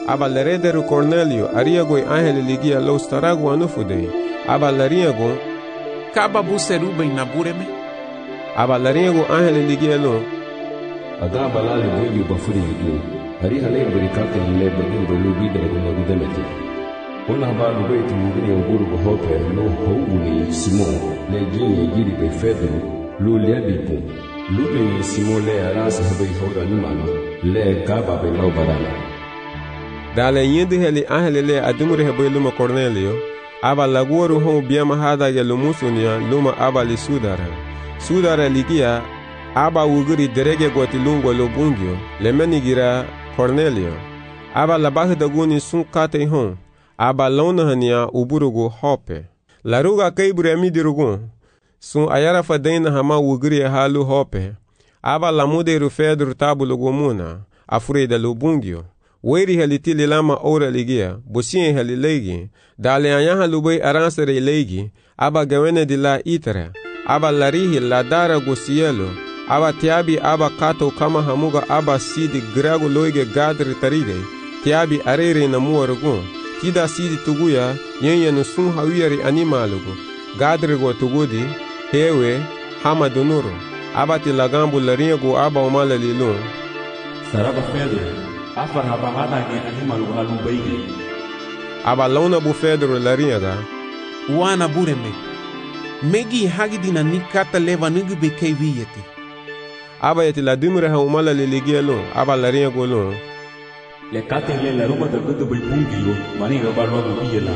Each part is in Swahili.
aba lerederu Cornelio ariago angel ligia lo staragu anufude, aba lariago kaba buseruba inabureme, aba lariago angel ligia lo aga balale boyu bafuri yidu hari hale berikate le badu belu bidra guna gudemete ona ba lube tu ngini nguru go hope lo houni Simon le gini giri be Pedro lo le bipu lo be Simon le aras habe hora ni mano le gaba be lo barana dale yindi heli angel le adumure habe luma Cornelio aba lagoru hon biama hada ya lumusunia luma aba li sudara ligia aba wuguri derege goti lungo lo bungio le menigira Cornelio aba labah daguni sun kate hon aba lona hania uburugo hope laruga kaibure amidirugo sun ayara fadaina hama wuguri halu hope aba lamuderu Pedro tabulugo muna afurida lo bungio weri halitili lama ora ligia bosien halilegi dale anyaha lubai aransere legi aba gawene di la itara aba larihi la dara gosielo aba tiabi aba kato kama hamuga aba sidi grago loige gadri tarige tiabi arere na muwarugo tida sidi tuguya yenye nusun hawiyari animalugo gadri go tugudi hewe hama donuro aba tilagambu laringo aba umala lilun saraba Pedro afar haba hada ge animalugo halu baige aba launa bu Pedro laringa wana bureme megi hagidina nikata leva nugu be keviyeti aba yeti la dumre ha umala ligia lo aba laringo lo le kate le la ruma da gudu be bungio mani ga barwa bu biyela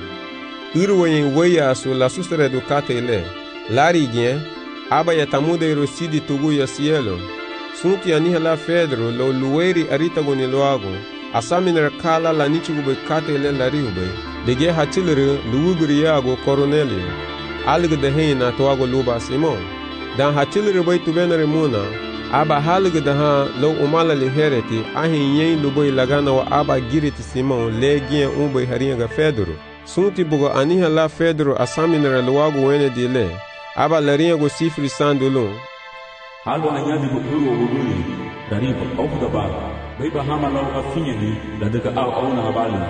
irwen weya su la sustere du kate le lari gen aba yatamude rosidi tugu ya cielo sunti ani hala Pedro lo lueri arita goni loago asaminer kala la nichugo be kate le lariube dege hatilere luugri yago Cornelio alge de heina toago luba Simon dan hatilere bay tubenere muna aba halge de ha lo umala li hereti ahin yen luboy lagana wa aba giriti Simon legien umboy haringa Pedro sunti bugo ani hala Pedro asaminer loago wene dile aba laringo sifri sandulun halo anyadi go uro wuguli dariba aufda ba bai ba hama law afinyani da daga auna habali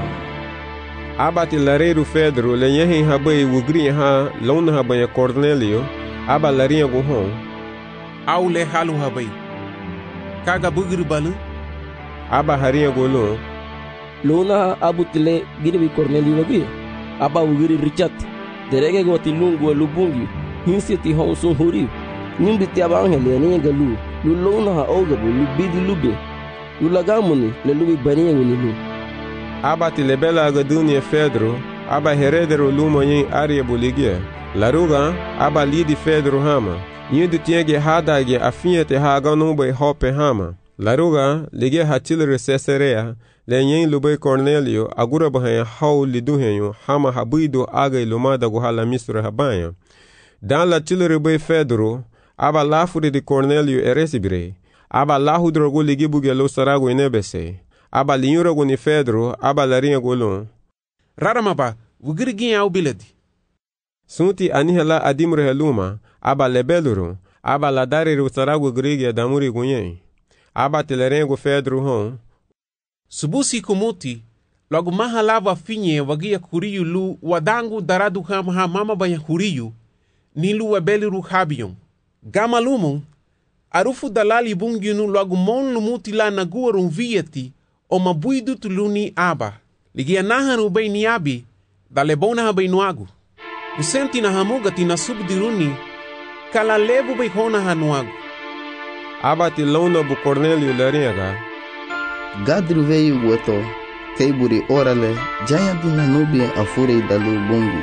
abati lareru Pedro le yehin habai wugri ha launa habaya Cornelio aba laringo hon aule halu habai kaga bugri balu aba haringo lo luna abutile girbi Cornelio wagi aba wugri Richard derege goti lungu lubungi hinsiti honso huri nimbi tiaba angele ni galu lu lona ha ogabu lu bidi lube lu lagamuni le lubi baniya ni lu abati le bela gadunia Pedro aba heredero lumo yin aria buligia laruga aba lidi Pedro hama yindu tienge hadage afiete haga numbe hope hama laruga lige hatilre Caesarea le yin lube Cornelio agura bahan haw liduhenyo hama habido aga lumada go hala misra habanya dan la tilre be Pedro aba lafuri de Cornelio eresibire aba lahudrogo ligibuge lo sarago inebese aba linyurogo ni Pedro aba laringa golon raramaba wugirgi au biladi sunti anihela adimre heluma aba lebeluru aba la dariru sarago grigi damuri gunyen aba telerengo Pedro hon subusi kumuti logo mahalava finye wagia kuriyu lu wadangu daradu ha mama baya kuriyu nilu wabeliru habiyon gama lumon arufu dalali bunginu logo mon lumuti la nagurum vieti o mabuidu tuluni aba ligia nahanu bay niabi dale bona ha bay nuagu usenti na hamuga tina subdiruni kala lebu bay hona hanuagu aba tilona bu Cornelio laringa gadru veio woto keiburi orale jaya dina nubia afure dalu bungi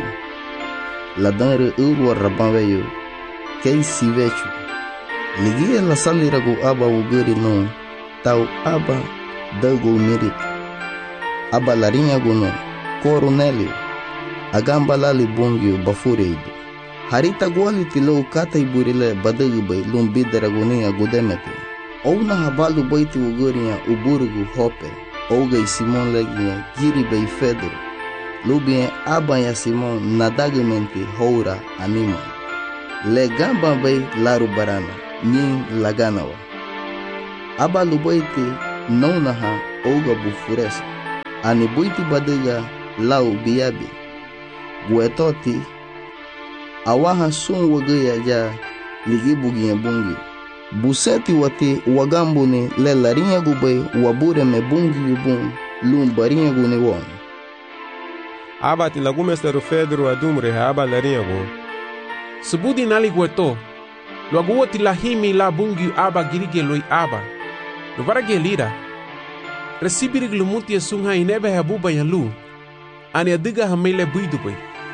la danre uwa raban veio kei sivechu ligia la salirago aba wuguri no tau aba dago merit aba larinha gono Cornelio agamba lali bongio bafureido harita gwali tilo kata iburile badagu bay lumbidara gonia godemete ouna habalu baiti wuguria uburugu hope ouga Simon legia giri bay Pedro lubien aba ya Simon nadagamente houra anima le gamba bay laru barana nyin laganawa aba lubaiti nonaha ouga bufuresa ani buiti badega lau biabi. Buetoti awaha sun wagaya ja ligi bugi bungi. Buseti wati wagambuni le larinha gubay wabure me bungi yubun lum barinha guni won. Aba ti lagumesteru Pedro adumre aba larinha go. Subudi nali gueto. Luagu ti lahimi la bungi aba girige loi aba. Luvarage lira. Recibirig lumuti esunha inebe habuba yalu. Ani adiga hamele buidubay.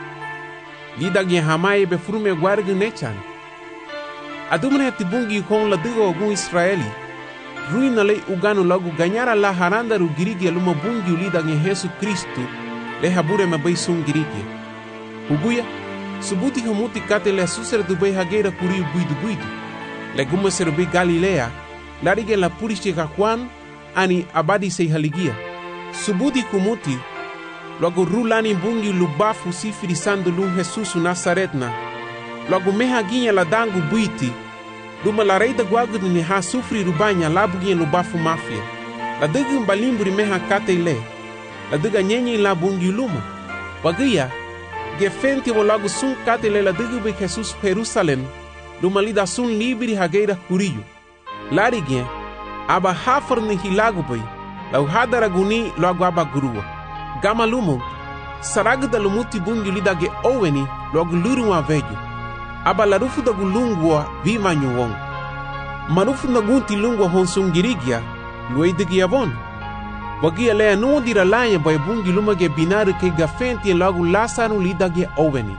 Lida gye hamaye be frume guargu nechan. Adumre tibungi kon la digo ogun Israeli. Ruina lei ugano logo ganhara la haranda ru girige luma bungi ulida gye Yesu Kristo. Le habure me bay sun girige. Uguya. Subuti hamuti kate le suser du bay hageira kuriu buidu. Le guma serbi Galilea. Larige la puriche Juan ani abadi sei haligia. Subuti kumuti. Logo rulani bungi lubafu sifiri sandu lum Jesus Nazaretna. Logo meha ginha la dangu buiti. Duma la reida guagu ni ha sufri rubanya la buginha lubafu mafia. La degu mbalimburi meha kate le. La dega nyenye la bungi luma. Wagia. Gefente wo logo sun kate le la degu be Jesus Jerusalem. Duma lida sun libri hageira kuriyu. Larigien. Aba hafar ni hilagu bay. La uhadara guni logo aba gurua. Gama lumo. Saraga da lumuti bungi lida ge oweni logo lurua vejo. Aba larufu da gulungwa viva nyuwong. Marufu na gunti lungwa honsungirigia luidigia von. Wagia lea nuo dira lanya bay bungi luma ge binaru ke gafenti logo lasanu lida ge oweni.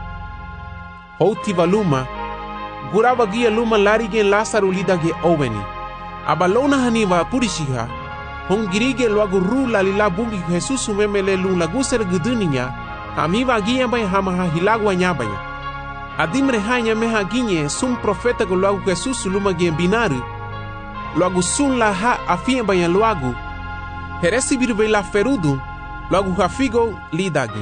Houti valuma. Gura wagia luma lari ge lasaru lida ge oweni. Aba lona haniva purishiha. Hongirige logo rula lila bungi Jesus umemele lung laguser guduninya. Hamiva gia bay hamaha hilagwa nyabaya. Adimre hanya meha ginye sum profeta go logo Jesus luma ge binaru. Logo sun la ha afia baya logo. Heresi birbe la ferudun. Logo hafigo lidagi.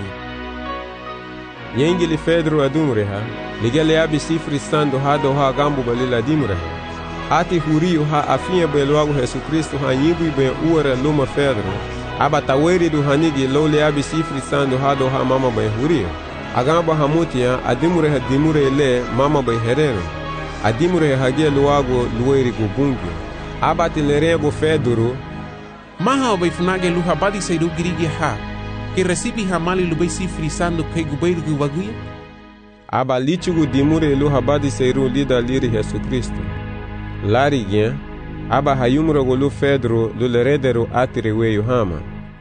Nyengili Pedro adumre ha. Ligele abi sifri sando hado ha gambu balila dimre ha. Ati huriu ha afia be logo Jesus Kristo ha nyibu be uara luma Pedro. Aba taweri du hanigi lole abi sifri sando hado ha mama be huriu. Agamba hamutia adimure ha dimure le mama be herero. Adimure hagia luago lueri go bungi. Aba tilerego Pedro. Maha be funage luha badi seidu girige ha. Ke recibi hamali lube sifri sando ke gubeir gu waguya. Aba lichugu dimure luha badi seiru lida liri Jesus Kristo. Larigien, aba hayumro golu Pedro luleredero atireweyo hama.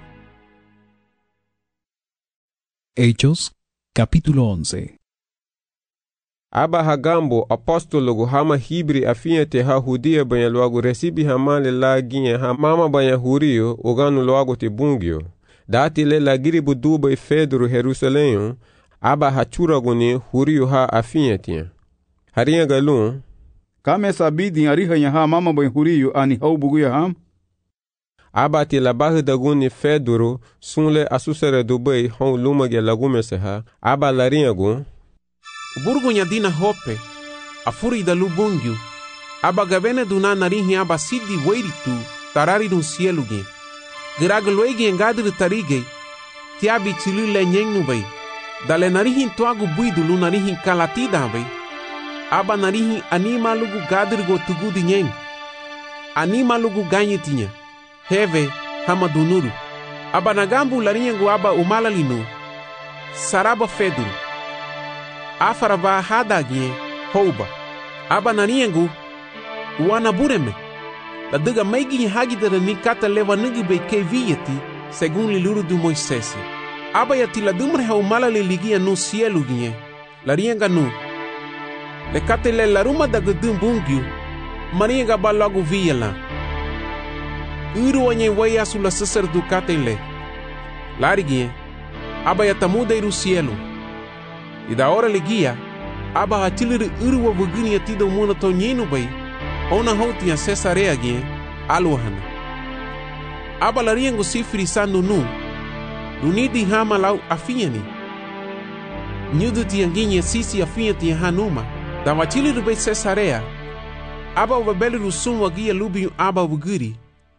Hechos, capítulo 11. Aba hagambo apostolo hama hibri afiente ha hudia banya luagu recibi hamale la ginye ha mama banya hurio uganu luagu te bungio. Dati le la giribu dubai Pedro Jerusalem, aba hachura guni hurio ha afiente. Haria galun, Kame sabidi ariha yaha mama bay huriyu ani hau buguya ham? Abati la bahi daguni Pedro sunle asusere Dubai hon lumage lagume seha. Aba larinha gun. Burgunya dina hope. Afuri da lubungyu. Aba gavene duna narihi aba sidi weiritu tarari dun cielo gen. Giragluegi engadri tarige. Tiabi chilule nyengnu bay. Dale narihin tuagu buidu lu narihin kalatida bay. Aba narihi anima lugu gadrigo tugudi nyeng. Anima lugu ganyetinya. Heve hama dunuru. Aba nagambu laringo aba umalalinu. Saraba feduru. Afaraba hadagye houba. Aba nariengu uana bureme. La diga meigi hagidere ni kata leva nigi be keviyeti segun liluru du Moisés. Aba yati la dumre ha umalali ligia no cielo ginye. Larienga nu. Le katele la ruma da gudum bungyu. Marienga ba logo viela. Uru anye waya sula sacer du katele. Lariguie. Aba yatamuda iru cielo. E da hora ligia. Aba hatilir uru wa bugini atido muna to nyenu bay. Ona houti a Cesarea gie. Aluhana. Aba lariengo sifri sando nu. Dunidi hama lau afiani. Nyudu tianginye sisi afiati hanuma. Da watilir bay Cesarea. Aba wabeli rusum wagia lubi aba wuguri.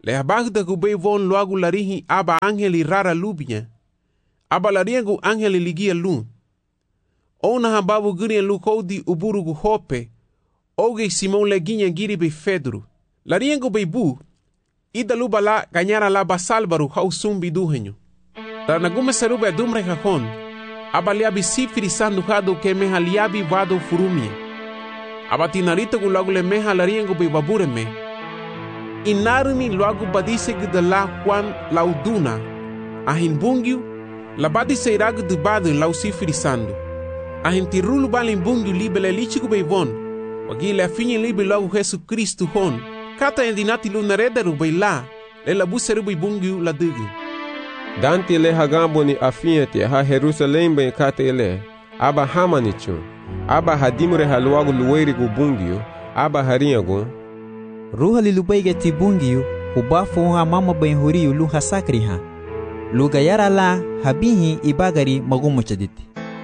Le abajo da gubei von logo larihi aba angeli rara lubia. Aba lariengu angeli ligia lu. Ona hababu giri lu kodi uburu gu hope. Oge Simon leginha giri be Fedro. Lariengu be bu. Ida luba la ganyara la basalbaru hau sumbi duhenyo. Tarnagume serube dumre kakon. Aba liabi sifiri sanduhado ke meha liabi vado furumia. Aba tinarito gu lagu le meha lariengu be babureme. Inarumi logo badise de la Juan lauduna. Ahin bungiu, la badise iragu de badu lau sifrisando. Ahin tirulu balin bungiu libele lichigu beivon. Wagile afinye libe logo Jesus Cristo hon. Kata endinati lunarederu beila. Le la buseru bungiu la dugu. Dante le hagambo ni afinye ha Jerusalem be kate ele. Aba hamanichu. Aba hadimure haluagu luweirigu bungiu. Aba harinyagu. Ruha lilubaige tibungiu, ubafu ha mama ben huriyu lu hasakri ha. Luga yara la habihi ibagari magumo chaditi.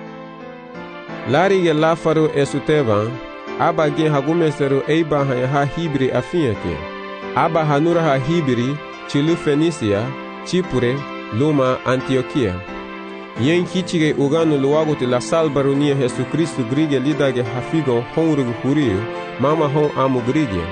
Lari ge lafaru esutevan, aba gen hagumeseru eiba ha hibri afinyake. Aba hanura ha hibri, chilu Fenisia, Chipure, Luma, Antioquia. Yen kichige uganu luaguti la salbarunia Jesu Kristu grige lidage hafigon honrugu huriyu, mama hon amu grige.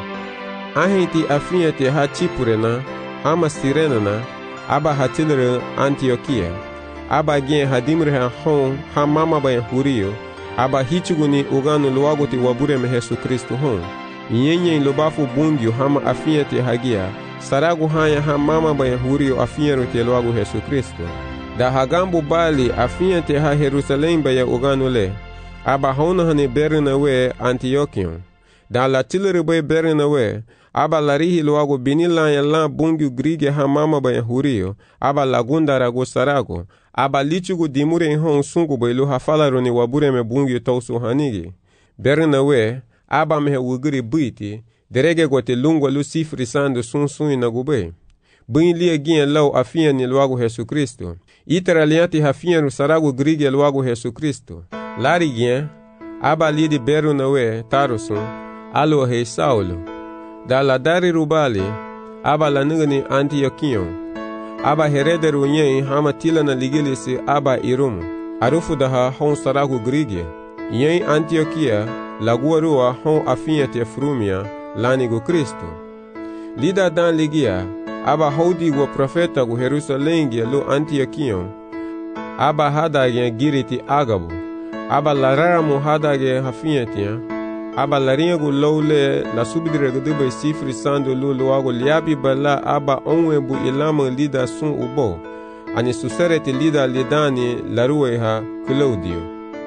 Ahenti afinyate ha Chipurena, ama Sirenana, aba hatilere Antioquia. Aba gen hadimre ha hon, ha mama bayan huriyo, aba hichuguni uganu luaguti wabureme Jesu Kristu hon. Yenyen lubafu bungiu hama afinyate hagia, saragu hanya ha mama bayan huriyo afinyero te luagu Jesu Kristu. Da hagambu bali afinyate ha Jerusalem bayan uganu le, aba hona hane berina we Antioquion. Da la tilere bay berina we, aba larihi luago binila ya la bungiu grige ha mama bayan huriyo, aba lagunda rago sarago, aba lichugu dimure hon sungu bailu ha falaroni wabureme bungiu tausu hanigi. Berina we, aba mehe wugiri buiti, derege gote lungwa lu sifri sando sun inagube. Buin lia gien lau afian ni luago Jesu Kristo. Itera lianti hafian sarago grige luago Jesu Kristo. Lari gien, aba lidi beruna we, tarusun, alo he Saulo. Da la dari rubali, aba la nugani Antioquion. Aba herederu nyen hama tilana ligilisi aba irumu. Arufu daha hon saragu grige. Yen Antioquia, laguarua hon afinyate frumia, lanigu Kristo. Lida dan ligia, aba hodi wa profeta gu Jerusalengia lu Antioquion. Aba hadage giriti agabu. Aba lararamu hadage hafinyatia. Aba laringu lowle la subidire gudube sifri sando lu luago liabi bala aba onwebu ilama lida sun ubo. Ani susereti lida lidani laruwe ha Claudio.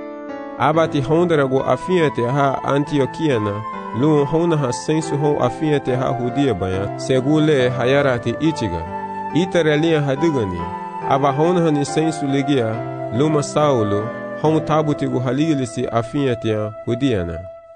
Aba ti honderago afinyate ha Antioquiana lu hona ha sensu hon afinyate ha hudia baya segule hayarati ichiga. Itarelia hadigani. Aba hona hani sensu ligia luma Saulo hon tabutigu haligilisi afinyate hudiana.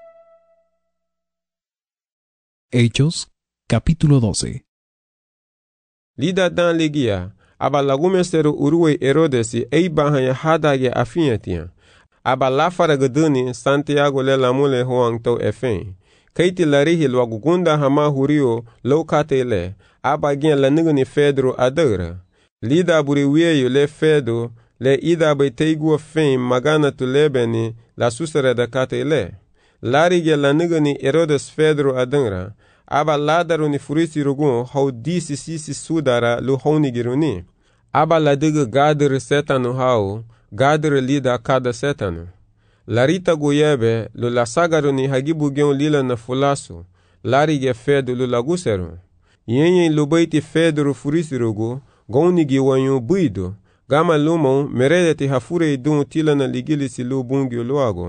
Hechos, capítulo 12. Lida dan ligia, aba lagumesteru uruwe Herodesi eibahanya hadage afinyatia. Aba lafara guduni Santiago le lamule hoang to efen. Kaiti larihi lwagugunda hama hurio lokate le, aba gen lanigani Fedro adara. Lida buri wieyo le Fedo, le ida baiteigu fen magana tu lebeni la susere da kate le. Larige lanigani Herodes Fedro adara, aba ladaru ni furisi rugun hau disi sisi sudara lu honigiruni. Aba ladiga gadir setanu hau, gadir lida kada setanu. Larita guyebe lu lasagaru ni hagibu gion lila na fulasu, larige Fedo lu laguseru. Yenyen lu baiti Fedro furisi rugu, gonigi wanyu buido, gama lumon meredeti hafure idun tila na ligilisi lu bungi luago.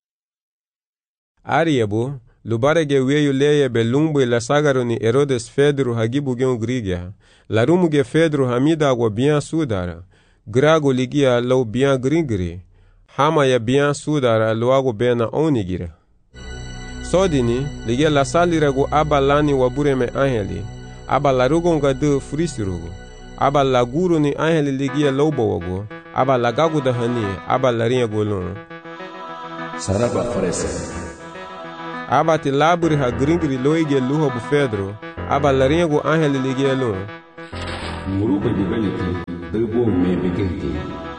Ariebu, lubarege weyu leye belumbu la sagaru ni Herodes Fedro hagibu gen grigia. La rumuge Fedro hamida agwa bien sudara. Grago ligia lau bien grigri. Hama ya bien sudara luago bena onigira. Sodini, ligia la salirago aba lani wabureme angeli. Aba la rugonga de frisirugo. Aba la guru ni angeli ligia lau wago. Aba la gagu da hani, aba la ringa golon. Saraba farese. Aba ti laburi ha gringri loige luho bu Fedro, aba la riego angel ligia lo muruba jibaliti debo me begenti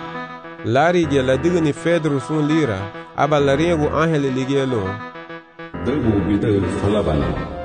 lari ge la digni Pedro sun lira aba la riego angel ligia lo debo bidal falabana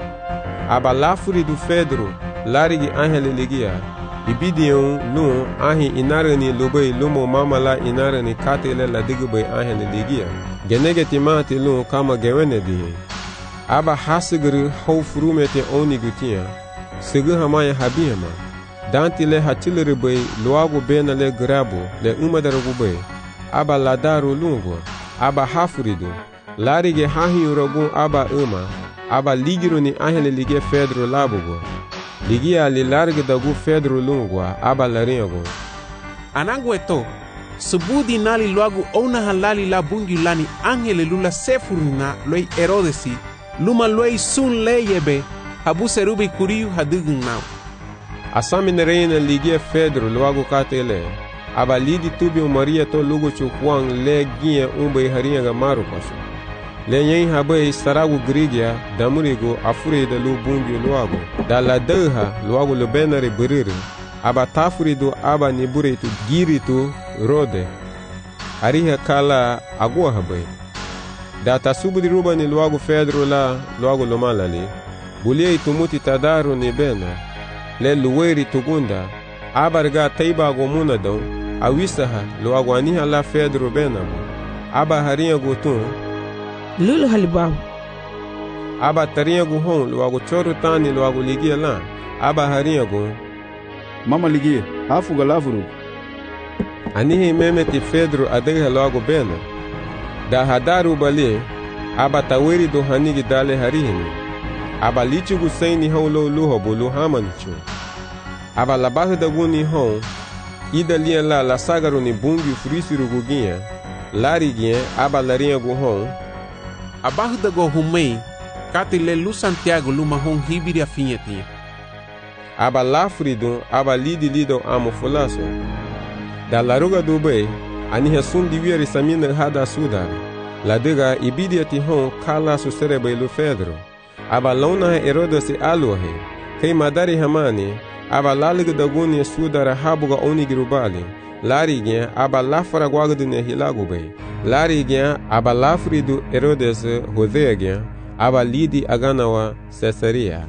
aba la furi du Pedro lari ge angel ligia ibidion lu ahi inarani lubay lumo mamala inarani katele la digubay angel ligia genegeti mati lu kama gewene di aba hasigri hau furumete oni gutia sigu hamaya habiyama danti le hatilere bay luago bena le grabo le umadaragu bay aba ladaru lungo aba hafuridu larige hahi uragu aba aba ligiro ni ahele lige Pedro labugo ligia li large dagu Pedro lungwa aba laringo anangu eto subudi nali luagu ona halali la bungi lani angele lula sefurina loi Herodesi luma loi sun leyebe habu serubi kuriyu hadugun nau asamine reina ligia Pedro luagu katele aba lidi tubi Maria to lugo chukwang le gie umbe haringa ga maru pasu le yen habe saragu grigia damurigo afure de lu bungi luagu da la deha luagu le benare buriri aba tafurido aba niburitu giritu rode ariha kala agua habe da tasubudi ruba ni luagu Pedro la luagu lomalali bulie tumuti tadaru ni bena le luweri tugunda abarga taiba gomuna don awisaha luagu aniha la Pedro benamo aba haringa gutun lulu halibahu aba taringa guhon luagu choru tani luagu ligia la aba haringa gu mama ligia afu galavuru anihi memeti Pedro adega luagu bena da hadaru bali aba taweri do hanigi dale harihini aba lichugu saini haulo luho bulu hamanichu aba labahu da guni hon ida lia la sagaru ni bungi furisiru gugia lari gien aba laringa guhon abahu da go humei kati le lu Santiago luma hon hibiri afinheti aba lafrido aba lidi lido amo fulaso da laruga dubei aniha sundi wieri samina hada sudar la dega ibidiati hon kala su serebe lu Pedro aba launa Herodes aluhe kei madari hamani aba laliga daguni sudara habuga onigirubali larigien aba lafara gwagdune hilagube larigien aba lafridu Herodes hodegien aba lidi aganawa Caesarea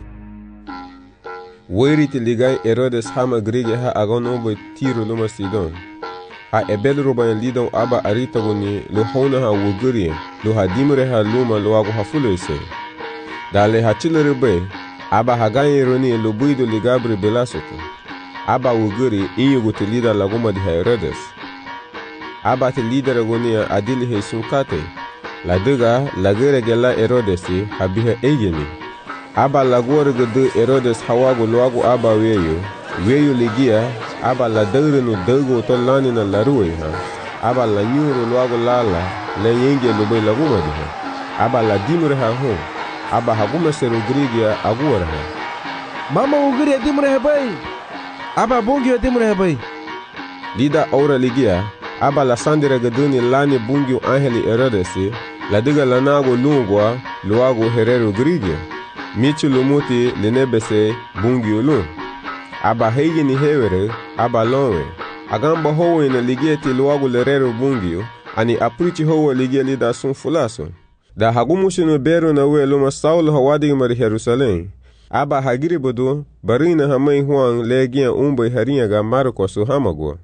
weriti ligay Herodes hama grige ha aganobo tiro luma Sidon a ebelruba lidon aba aritaguni lo hona ha wuguri lo hadimre ha luma lo ago hafulese dale hachilere aba hagayironi lo buido ligabri belasoto aba wuguri inyugo te lida laguma di Herodes aba te lidera gonia adili hesunkate la dega lagere gela Herodes habiha egeni aba lagore gede Herodes hawago loago aba weyo ligia aba la dagrenu dago to lani na laruwe ha aba la nyuro loago lala le yenge lobe laguma di aba la dimure ha ho aba haguma seru grigia agora ha mama ugri dimure ha bay aba bungi dimure ha bay lida aura ligia aba la sandira gaduni lani bungi angeli Herodes la diga lanago lungwa loago herero grigia michu lumuti lenebese bungi ulu aba hegi ni hewere aba lowe agamba howe na ligieti loago lerero bungi ani aprichi howe ligia lida sun fulaso da hagumushinu bero na we luma Saulo hawadi mari Jerusalem aba hagiri bodo barina hamai huang legia umbe haringa ga Marcos hamago.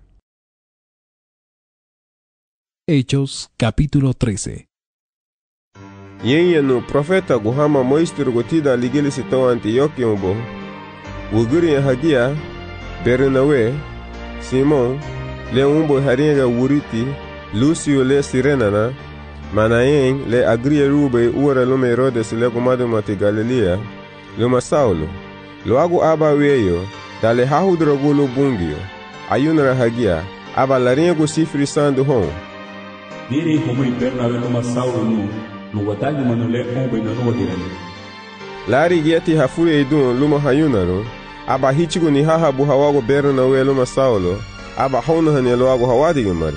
Hechos capítulo 13. Yenu profeta guhama moistur gotida ligili sito Antioquia bo wuguri hagia Bernawe Simon le umbo haringa wuriti Lucio le Sirenana Manayen le agria rube ura lume Herodes le gumado mati Galilea luma Saulo loagu aba weyo dale hahudrogulo bungio ayunara hagia aba laringo sifri sandu hon diri como Bernabe luma Saulo no watagi manule ombe na no dirani lari gieti hafure idun luma hayunaro aba hichigo ni hahabu hawago Bernabe luma Saulo aba hona hane loagu hawadi mari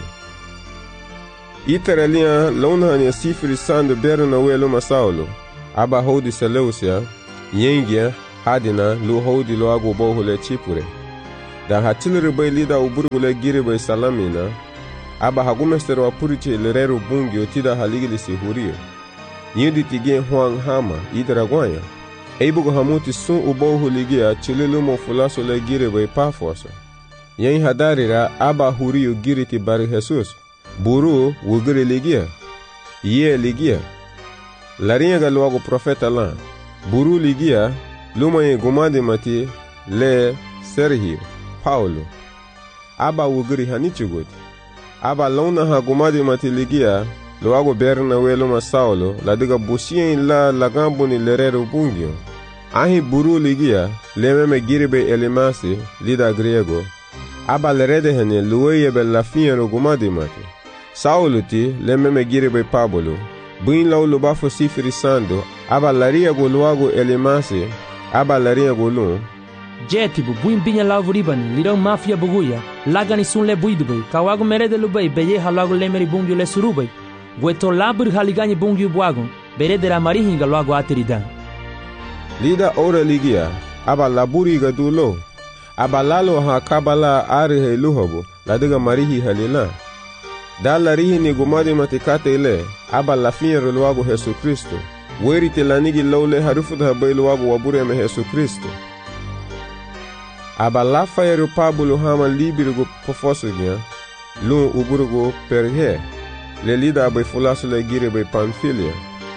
iteralia lona hane sifri sandu Bernabe luma Saulo aba hodi Seleucia yengia hadina lu hodi lo ago bohule chipure. Dan hatilere bay lida uburgule gire bay salamina, aba hagumestero wa puriche lereru bungi otida haligilisi hurio. Yindi tige huang hama idragwanya. Eibugo hamuti sun ubohu ligia chililumo fulaso le gire bay pafoso. Yen hadarira aba hurio giriti bari Jesus. Buru wugire ligia. Ye ligia. Larinha galuago profeta lan. Buru ligia luma ye gumade mati le Sergio Paulo. Aba wugiri hanichugoti. Aba lona ha gumade mati ligia luago berna weluma Saulo la diga busien la lagambuni lerero bungio. Ahi buru ligia lememe giribe elimasi lida griego. Aba lerede hene luweye be la fiero gumade mati. Saulo ti lememe giribe Pablo. Buin lau lubafo sifiri sando, aba laria go luago elimasi, aba laria go lun. Jetibu, buin binya lau ribani, lirão mafia buguya, lagani sun le buidubay, kawago merede lubay, beye halago lemeri bungyo le surubay, gueto labur haligani bungyo buagon, beredera marihinga luago ateridan. Lida ora ligia, aba laburi ga dulo, aba lalo ha kabala arihe luhobo, ladiga marihi halila. Da larihi ni gumadi matikate ile, aba lafinye luago Jesu Kristo. Weri te lanigi laule harufuda habai luago wabure me Jesu Kristo. Aba lafayeru Pablo hama libirugo pofosugia, lun uburugo perhe. Le lida abai fulasu le gire bai Pamfilia.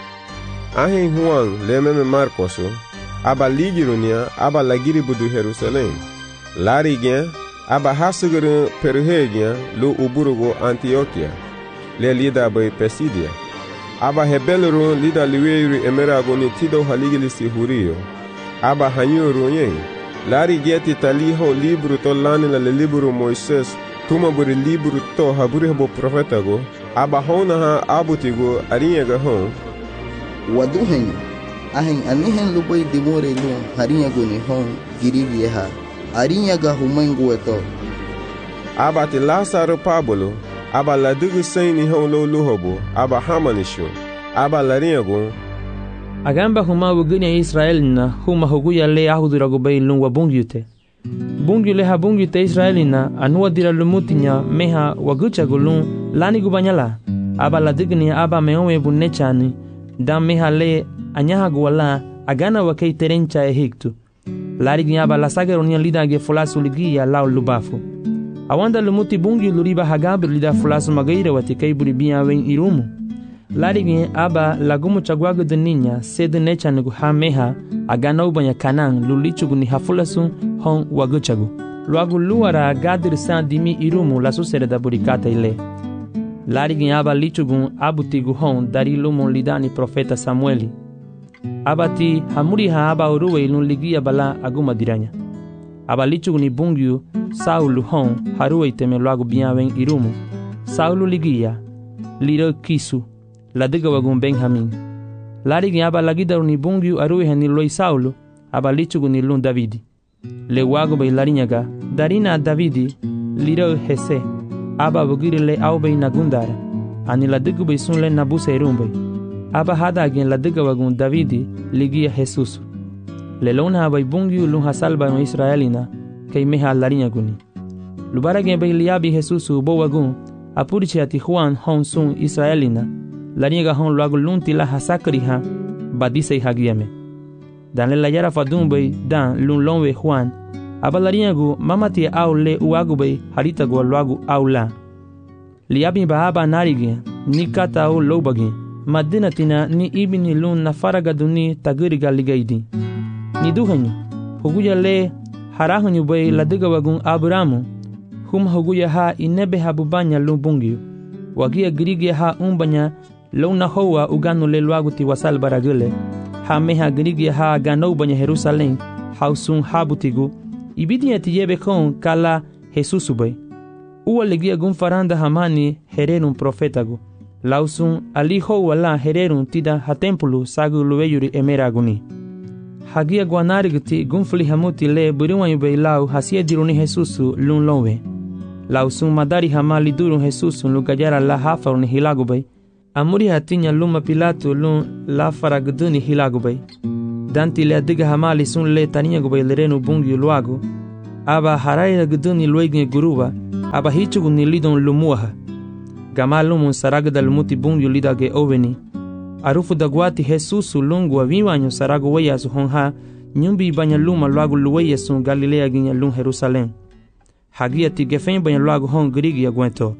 Ahin Juan le meme Marcoso, aba ligirunia, aba la giri budu Jerusalem. Lari gen, aba hasuguru perhegya lu uburugo Antioquia le lida bay Pesidia aba hebeluru lida liweiri emerago ni tido haligilisi hurio aba hanyuru yen lari geti taliho libru to lanila le libru Moises tuma buri libru to haburi habo profetago aba hona ha abutigo ariyaga hon waduhen ahen anihen lubay dimore lu hariyago ni hon girivieha arinyaga humengu eto. Aba ti Lazaro Pablo, aba la dugu saini hon lo luhobo, aba hamanisho, aba la rinyago. Agamba huma wuganya Israel na huma huguya le ahudurago bay lungwa bungyute. Bungyu le ha bungyute Israel na anuwa dira lumutinya meha wagucha gulun lani gubanyala. Aba la dugni aba meowe bunechani, dam meha le anyaha guwala agana wakei terencha ehiktu. Lari ginaba la sagaronia lida ge fulasu ligia lau lubafu. Awanda lumuti bungi luriba hagabir lida fulasu magaira watikai buribia wen irumu. Lari gin aba lagumu chagwago de niña sede necha nugu hameha agana ubanya kanang lulichugu ni hafulasu hon waguchagu. Luagu luara gadir san dimi irumu la susere da burikata ile. Lari gin aba lichugu abutigu hon dari lumu lidani profeta Samueli. Abati hamuri ha aba uruwe ilun ligia bala aguma diranya. Aba lichugu ni bungyu Saulu hon haruwe iteme luagu biawen irumu. Saulu ligia liro kisu ladiga wagun Benjamin. Larigi aba lagidaru ni bungyu aruwe hani loi Saulu aba lichugu ni lun Davidi. Le wagu bay larinyaga darina Davidi liro hese aba bugiri le aubay nagundara. Ani ladigu bay sunle nabuse irumbay. Aba hada agen ladiga wagun Davidi ligia Jesus. Le lona abay bungyu lun hasalba no Israelina kay meha larinyaguni. Lubara gen bay liabi Jesus bo wagun apuriche ati Juan hon sun Israelina larinyaga hon luagu lunti la hasakri ha badise hagiame. Dan le layara fadun bay dan lun lonwe Juan aba larinyagu mamati au le uagu bay harita go luagu au la. Liabi ba aba narige ni kata au lobagi madinatina ni ibini lun na faragaduni tagiriga ligaidi. Ni duhanyu huguya le harahanyu bay ladiga wagun Abramu hum huguya ha inebe habubanya lubungyu wagia girigia ha umbanya lona hoa uganu le luagu ti wasal baragule ha meha girigia ha gano banya Jerusalem hausun habutigu ibidi atiyebe kon kala Jesus bay uwa legia gun faranda hamani hererun profetagu lausun aliho wala hererun tida ha tempulu sagu luweyuri emeraguni hagia guanarigti gunfli hamuti le buriwanyu bay lau hasia diruni Jesus lun lonwe lausun madari hamali durun Jesus lugajara la hafaruni hilagu bay amuri hatinya luma Pilato lun la faragduni hilagu bay Danti le adiga hamali sun le tania go bailerenu bungi luago. Aba harai guduni luegne guruba. Aba hichugu ni lidon lumuaha. Gamalumun saraga dal muti bungi lidage oveni. Arufu dagwati Jesusu lungu aviwanyo sarago weya su honha. Nyumbi banya luma luago luweya sun Galilea ginya lun Jerusalem. Hagia ti gefen banya luago hon grigi aguento.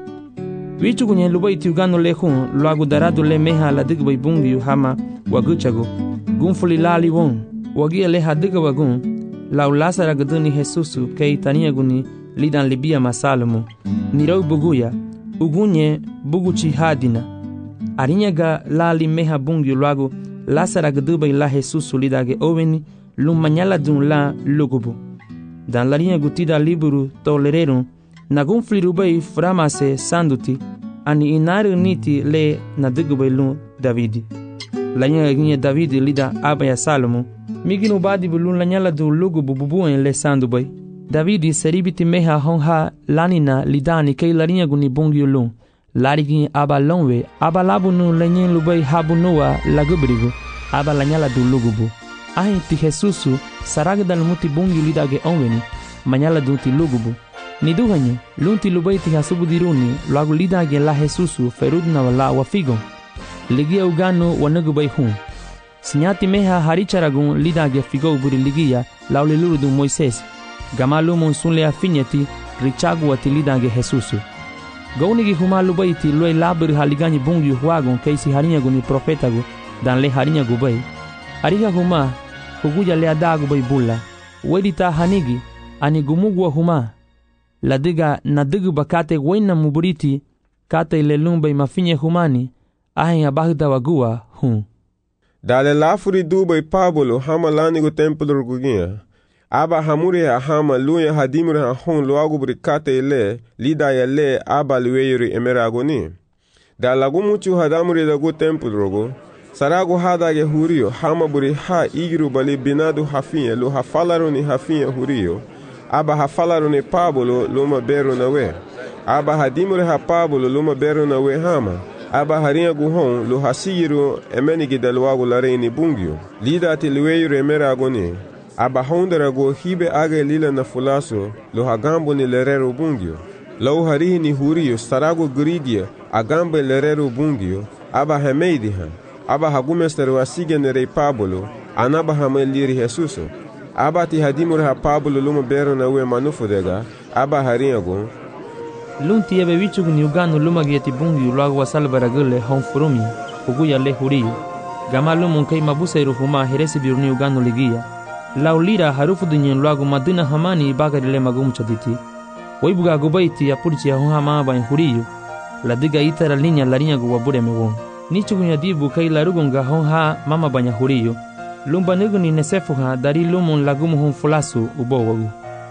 Wichugu nye lubai ti ugano le hun luago darado le meha la digbay bungi hama waguchago. Gunfuli lali won, wagia leha diga wagun, lau lasara gaduni Jesusu kei tania guni lidan libia masalomu, nirau buguya, ugunye buguchi hadina. Arinyaga lali meha bungi luago, lasara gadubai la Jesusu lidage oveni, lumanyala dun la lugubu. Dan larinya gutida liburu tolererum, nagunfli rubai framase sanduti, ani inaru niti le na digubay lun Davidi. Lanya ginye Davidi lida abaya Salomo. Miginu badi bulun lanyala du lugu bububuen le sandubay. Davidi seribiti meha honha lanina lidani kei larinya guni bungi ulun. Lari ginye aba lonwe, aba labu nu lanyen lubay habu nuwa lagubrigu, aba lanyala du lugubu. Ahin ti Jesusu saraga dal muti bungi lidage onweni, manyala du ti lugubu. Niduhanyo, lunti lubay ti hasubu diruni, lagu lidage la Jesusu ferudna wala wafigon. Ligia ugano wanagubay hun. Sinyati meha haricharagun lidage figo buri ligia lauliluru du Moises. Gamalumon sunle afinyati richagu ati lidage Jesusu. Gaunigi humalu baiti lue laburi haligani bungi huagon keisi harinyagu profetagu dan le harinyagu bay. Ariga huma huguja le adagu bay bulla. Wedita hanigi ani gumugwa huma. Ladiga nadigu bakate wena muburiti kate le lumbay mafinye humani. Ahin abagda wagua hun. Dale lafuri dubay Pablo hama lanigo templo rugugia. Aba hamure hama luya hadimure hon luagu brikate ile lida ya le aba lueyuri emeragoni. Dalagu muchu hadamure dagu templo rugu. Saragu hadage hurio hama buri ha igiru bali binadu hafinya lu hafalaruni hafinya hurio. Aba hafalaruni Pablo luma beru nawe. Aba hadimure ha Pablo luma beru nawe hama. Aba harinha guhon lu hasiru emenigi dalwagu lareini bungio. Lida ati lueyuri emeragoni. Aba hondera go hibe age lila na fulaso lu hagambo ni lerero bungio. Lau harihi ni hurio sarago grigia agambe lerero bungio. Aba hameidiha. Aba hagumesteru asige nerei Pablo. Anaba hameliri Jesuso. Aba ti hadimure ha Pablo luma bero na ue manufudega. Aba harinha go. Lunti ebe wichugu ni ugano lumagi eti bungi ulagu wasal baragule honfurumi huguya le huriyo. Gama lumun kei mabusa iruhuma heresi biruni ugano ligia. Laulira harufu dunyen ulagu madina hamani ibagari le magumu chaditi. Waibuga gubaiti ya purichi ya honhama bain huriyo. Ladiga itara linya larinya guwabure mewon. Nichugu nyadibu kei larugunga honha mama banya huriyo. Lumba nigu ni nesefuha dari lumun lagumu honfulasu ubowagu.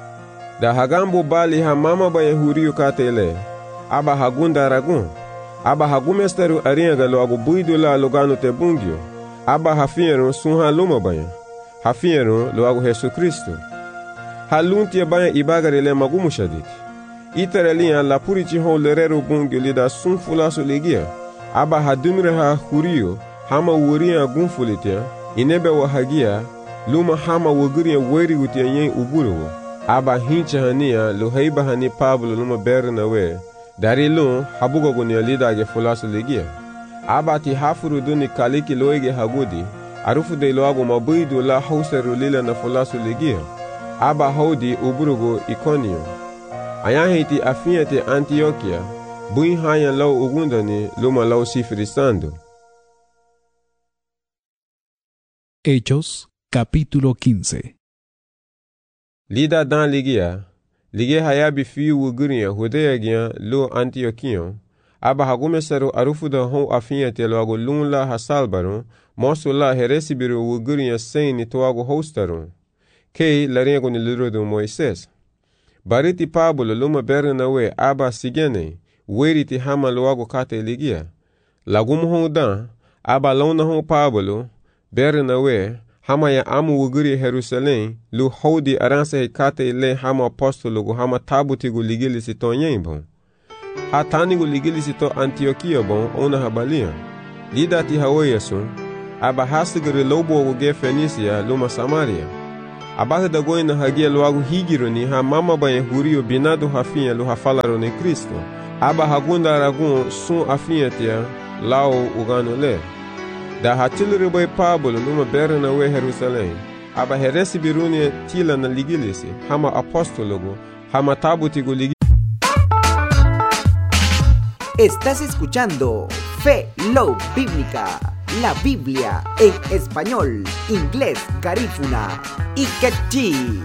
Da hagambo bali ha mama ba hurio katele. Aba hagunda ragun. Aba hagumesteru aringa lo agu buidu la lugano te bungio. Aba hafiero sunha luma baya. Hafiero lo agu Jesu Kristo. Halunti baya ibagare le magumu shaditi. Iterelia la purichi hon lerero bungio lida sunfulaso ligia. Aba hadumire ha hurio hama wuria gunfulitia. Inebe wa hagia luma hama wuguria weri utia yen uburuwo. Aba hincha hania lu heiba hani Pablo luma beru na we. Dari lu habugo gunia lidage fulasu ligia. Aba ti hafuru duni kaliki loege hagudi. Arufu de loago mabuidu la hauseru lila na fulasu ligia. Aba haudi uburugo Ikonio. Ayahiti afiate Antioquia. Bui hanya lau ugundani luma lau sifrisando. Hechos, capítulo 15. Lida dan ligia hayabi fiu wuguria hudeya gia lo Antioquion. Aba hagumeseru arufu da hon afiate loago lunla hasalbaron. Mosu la heresibiru wuguria seini toago hostaron. Kei laringo ni lirodu Moises. Bariti Pablo luma berna we aba sigene. Weriti hama loago kate ligia. Lagum hon dan. Aba lona hon Pablo. Berna we. Hama ya amu wuguri Jerusalem, lu hodi aranse kate le hama apostolo gu hama tabuti gu ligilisi to nyembo. Hatani gu ligilisi to Antioquia bon ona habalia. Lida ti hawe yesu. aba hastigere lobo ge Fenisia luma Samaria. Aba da goina hagia loago higironi ha mama banhe hurio binado hafinha lo hafalarone Cristo. Aba hagunda ragun sun afinhatia lao ugano le. Da hatilere boy Pablo luma berna we Jerusalém. Aba heresi birunia tila na ligilisi hama apostologo hama tabutigo ligilisi. Estás escuchando Fe Love Bíblica, la Biblia en español, inglés, garífuna y quechí.